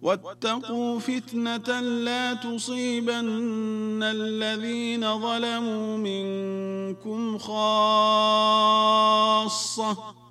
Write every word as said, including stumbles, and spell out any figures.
واتقوا فتنة لا تصيبن الذين ظلموا منكم خاصة